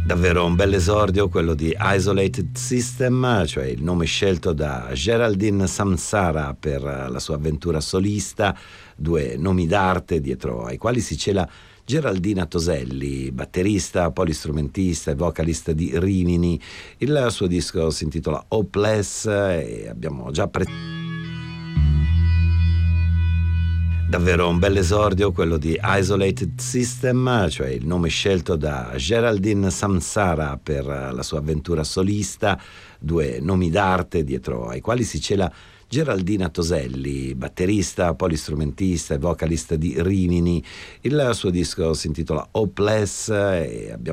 Davvero un bell'esordio quello di Isolated System, cioè il nome scelto da Geraldine Samsara per la sua avventura solista, due nomi d'arte dietro ai quali si cela Geraldina Toselli, batterista, polistrumentista e vocalista di Rimini. Il suo disco si intitola Hopeless e abbiamo già Davvero un bell'esordio quello di Isolated System, cioè il nome scelto da Geraldine Samsara per la sua avventura solista, due nomi d'arte dietro ai quali si cela Geraldina Toselli, batterista, polistrumentista e vocalista di Rimini. Il suo disco si intitola Hopeless e abbiamo